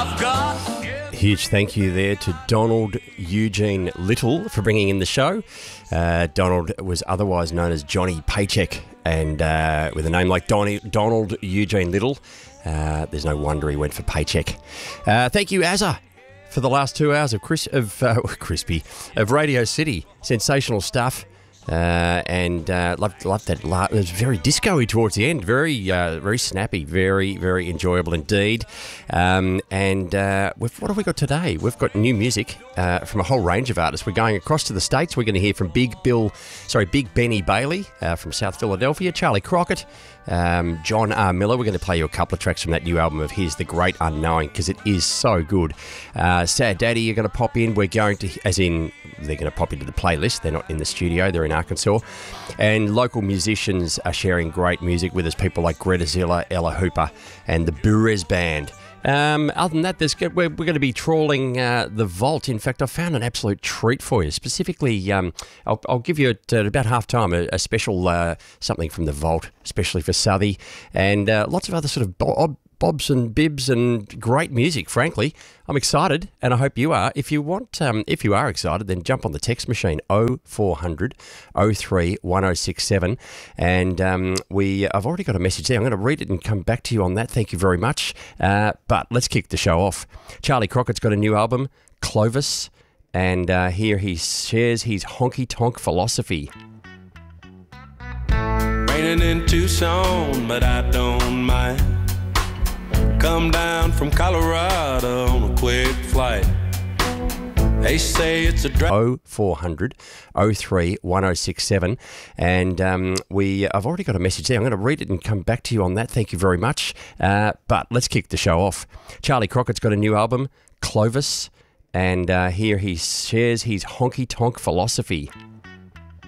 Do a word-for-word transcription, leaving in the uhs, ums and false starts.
I've got. Huge thank you there to Donald Eugene Little for bringing in the show. Uh, Donald was otherwise known as Johnny Paycheck, and uh, with a name like Donny, Donald Eugene Little, uh, there's no wonder he went for Paycheck. Uh, thank you, Azza, for the last two hours of Chris, of uh, crispy of Radio City. Sensational stuff. Uh, and uh, loved, loved that. La- it was very disco-y towards the end. Very, uh, very snappy. Very, very enjoyable indeed. Um, and uh, we've, what have we got today? We've got new music uh, from a whole range of artists. We're going across to the States. We're going to hear from Big Bill, sorry, Big Benny Bailey uh, from South Philadelphia, Charlie Crockett, um, John R. Miller. We're going to play you a couple of tracks from that new album of his, The Great Unknowing, because it is so good. Uh, Sad Daddy, you're going to pop in. We're going to, as in, they're going to pop into the playlist. They're not in the studio. They're in Arkansas. And local musicians are sharing great music with us. People like Greta Zilla, Ella Hooper, and the Burez Band. Um, other than that, there's, we're, we're going to be trawling uh, the vault. In fact, I found an absolute treat for you. Specifically, um, I'll, I'll give you at, at about half time a, a special uh, something from the vault, especially for Southey, and uh, lots of other sort of bo- bobs and bibs and great music. Frankly, I'm excited, and I hope you are. If you want, um, if you are excited, then jump on the text machine oh four hundred, oh three, one oh six seven, and um, we. I've already got a message there. I'm going to read it and come back to you on that. Thank you very much. Uh, but let's kick the show off. Charlie Crockett's got a new album, Clovis, and uh, here he shares his honky tonk philosophy. Raining in Tucson, but I don't mind. Come down from Colorado on a quick flight. They say it's a dry. oh four hundred, oh three, one oh six seven, and um, we. I've already got a message there. I'm going to read it and come back to you on that. Thank you very much. Uh, but let's kick the show off. Charlie Crockett's got a new album, Clovis, and uh, here he shares his honky tonk philosophy.